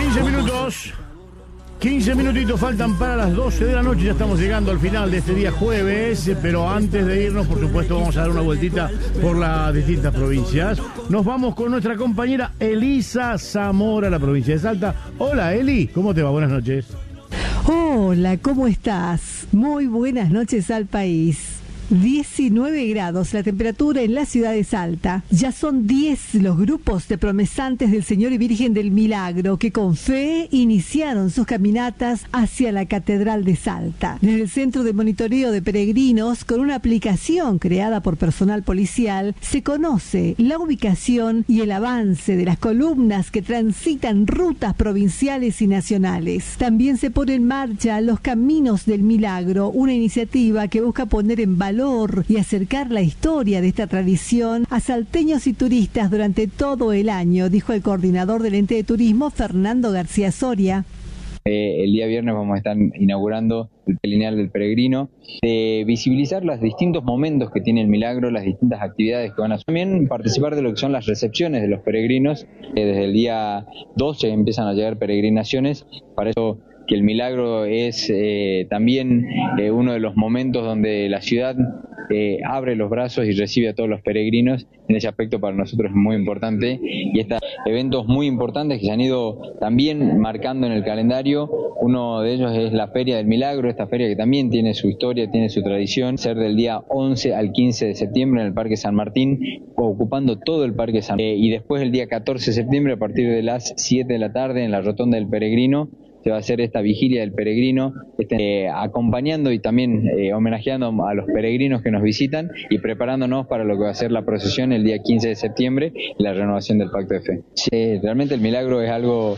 15 minutos. 15 minutitos faltan para las 12 de la noche. Ya estamos llegando al final de este día jueves. Pero antes de irnos, por supuesto, vamos a dar una vueltita por las distintas provincias. Nos vamos con nuestra compañera Elisa Zamora, la provincia de Salta. Hola, Eli. ¿Cómo te va? Buenas noches. Hola, ¿cómo estás? Muy buenas noches al país. 19 grados la temperatura en la ciudad de Salta. Ya son 10 los grupos de promesantes del Señor y Virgen del Milagro que con fe iniciaron sus caminatas hacia la Catedral de Salta. Desde el Centro de Monitoreo de Peregrinos, con una aplicación creada por personal policial, se conoce la ubicación y el avance de las columnas que transitan rutas provinciales y nacionales. También se pone en marcha los Caminos del Milagro, una iniciativa que busca poner en valor y acercar la historia de esta tradición a salteños y turistas durante todo el año, dijo el coordinador del ente de turismo, Fernando García Soria. El día viernes vamos a estar inaugurando el lineal del peregrino, de visibilizar los distintos momentos que tiene el milagro, las distintas actividades que van a hacer. También participar de lo que son las recepciones de los peregrinos. Desde el día 12 empiezan a llegar peregrinaciones, para eso que el milagro es también uno de los momentos donde la ciudad abre los brazos y recibe a todos los peregrinos. En ese aspecto para nosotros es muy importante, y estos eventos muy importantes que se han ido también marcando en el calendario. Uno de ellos es la Feria del Milagro, esta feria que también tiene su historia, tiene su tradición, ser del día 11 al 15 de septiembre en el Parque San Martín, ocupando todo el Parque San Martín, y después el día 14 de septiembre a partir de las 7 de la tarde en la Rotonda del Peregrino se va a hacer esta vigilia del peregrino, acompañando y también homenajeando a los peregrinos que nos visitan y preparándonos para lo que va a ser la procesión el día 15 de septiembre y la renovación del Pacto de Fe. Sí, realmente el milagro es algo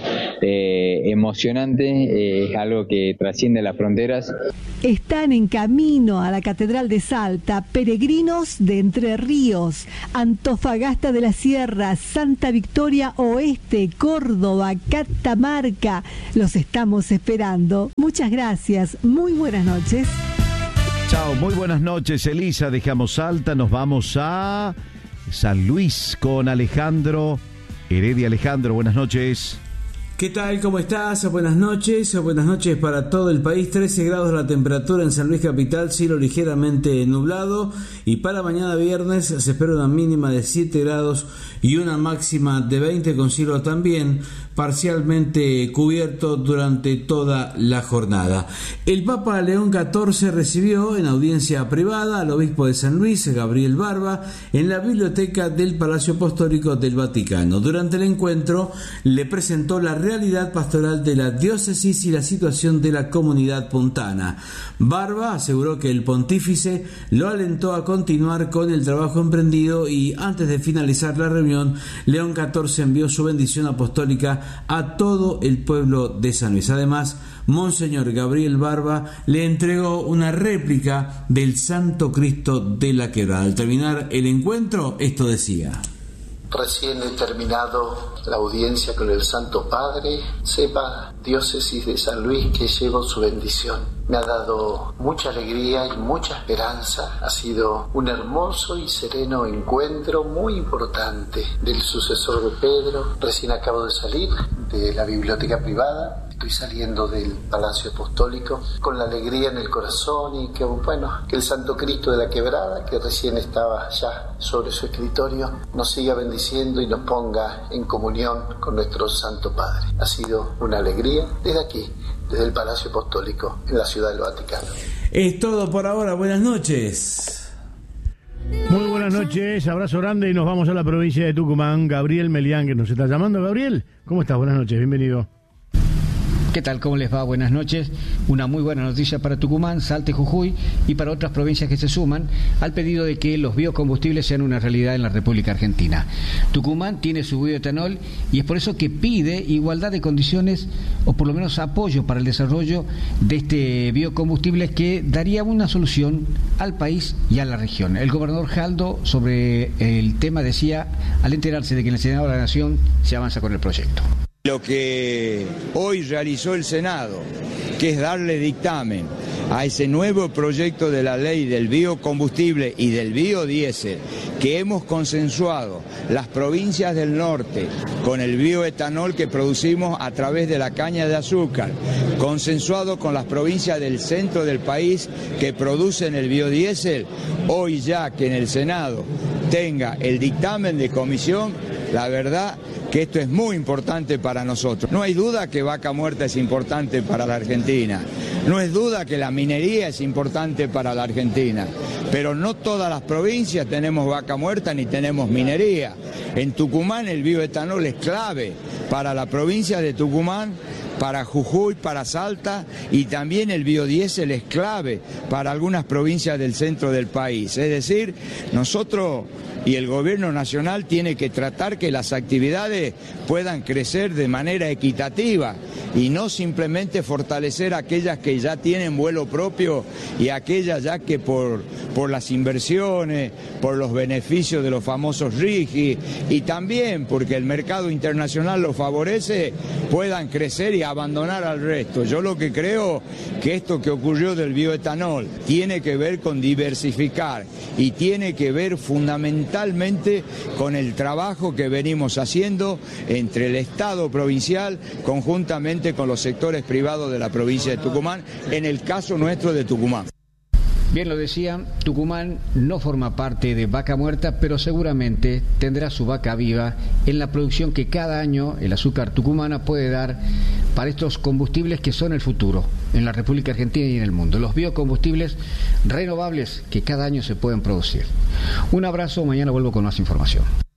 emocionante, es algo que trasciende las fronteras. Están en camino a la Catedral de Salta peregrinos de Entre Ríos, Antofagasta de la Sierra, Santa Victoria Oeste, Córdoba, Catamarca. Los estamos esperando. Muchas gracias. Muy buenas noches. Chao, muy buenas noches, Elisa. Dejamos Salta, nos vamos a San Luis con Alejandro Heredia. Alejandro, buenas noches. ¿Qué tal? ¿Cómo estás? Buenas noches para todo el país. 13 grados la temperatura en San Luis Capital, cielo ligeramente nublado, y para mañana viernes se espera una mínima de 7 grados y una máxima de 20 con cielo también parcialmente cubierto durante toda la jornada. El Papa León XIV recibió en audiencia privada al obispo de San Luis, Gabriel Barba, en la biblioteca del Palacio Apostólico del Vaticano. Durante el encuentro le presentó la realidad pastoral de la diócesis y la situación de la comunidad puntana. Barba aseguró que el pontífice lo alentó a continuar con el trabajo emprendido, y antes de finalizar la reunión, León XIV envió su bendición apostólica a todo el pueblo de San Luis. Además, Monseñor Gabriel Barba le entregó una réplica del Santo Cristo de la Quebrada. Al terminar el encuentro, esto decía: recién he terminado la audiencia con el Santo Padre. Sepa, diócesis de San Luis, que llevo su bendición. Me ha dado mucha alegría y mucha esperanza. Ha sido un hermoso y sereno encuentro, muy importante, del sucesor de Pedro. Recién acabo de salir de la biblioteca privada. Estoy saliendo del Palacio Apostólico con la alegría en el corazón, y que el Santo Cristo de la Quebrada, que recién estaba ya sobre su escritorio, nos siga bendiciendo y nos ponga en comunión con nuestro Santo Padre. Ha sido una alegría desde aquí, desde el Palacio Apostólico en la Ciudad del Vaticano. Es todo por ahora. Buenas noches. Muy buenas noches, abrazo grande, y nos vamos a la provincia de Tucumán. Gabriel Melián, que nos está llamando. Gabriel, ¿cómo estás? Buenas noches, bienvenido. ¿Qué tal? ¿Cómo les va? Buenas noches. Una muy buena noticia para Tucumán, Salta y Jujuy, y para otras provincias que se suman al pedido de que los biocombustibles sean una realidad en la República Argentina. Tucumán tiene su bioetanol, y es por eso que pide igualdad de condiciones, o por lo menos apoyo para el desarrollo de este biocombustible que daría una solución al país y a la región. El gobernador Jaldo sobre el tema decía, al enterarse de que en el Senado de la Nación se avanza con el proyecto. Lo que hoy realizó el Senado, que es darle dictamen a ese nuevo proyecto de la ley del biocombustible y del biodiesel, que hemos consensuado las provincias del norte con el bioetanol que producimos a través de la caña de azúcar, consensuado con las provincias del centro del país que producen el biodiesel, hoy ya que en el Senado tenga el dictamen de comisión, la verdad que esto es muy importante para nosotros. No hay duda que Vaca Muerta es importante para la Argentina, no es duda que la minería es importante para la Argentina, pero no todas las provincias tenemos vaca muerta ni tenemos minería. En Tucumán el bioetanol es clave para la provincia de Tucumán, para Jujuy, para Salta, y también el biodiesel es clave para algunas provincias del centro del país. Es decir, nosotros y el gobierno nacional tiene que tratar que las actividades puedan crecer de manera equitativa y no simplemente fortalecer aquellas que ya tienen vuelo propio y aquellas ya que por las inversiones, por los beneficios de los famosos RIGI y también porque el mercado internacional lo favorece, puedan crecer y abandonar al resto. Yo lo que creo que esto que ocurrió del bioetanol tiene que ver con diversificar y tiene que ver fundamentalmente con el trabajo que venimos haciendo entre el Estado provincial conjuntamente con los sectores privados de la provincia de Tucumán, en el caso nuestro de Tucumán. Bien lo decía, Tucumán no forma parte de Vaca Muerta, pero seguramente tendrá su vaca viva en la producción que cada año el azúcar tucumana puede dar para estos combustibles que son el futuro en la República Argentina y en el mundo, los biocombustibles renovables que cada año se pueden producir. Un abrazo, mañana vuelvo con más información.